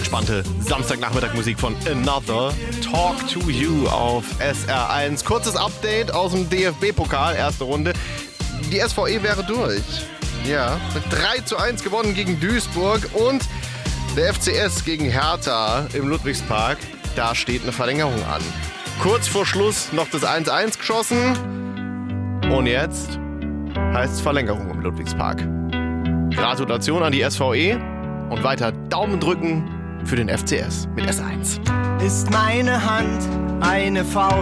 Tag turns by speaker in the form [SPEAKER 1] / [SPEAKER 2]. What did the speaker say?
[SPEAKER 1] entspannte Samstagnachmittag-Musik von Another. Talk to You auf SR1. Kurzes Update aus dem DFB-Pokal, erste Runde. Die SVE wäre durch. Ja, mit 3:1 gewonnen gegen Duisburg und der FCS gegen Hertha im Ludwigspark. Da steht eine Verlängerung an. Kurz vor Schluss noch das 1:1 geschossen. Und jetzt heißt es Verlängerung im Ludwigspark. Gratulation an die SVE und weiter Daumen drücken für den FCS mit S1.
[SPEAKER 2] Ist meine Hand eine Faust?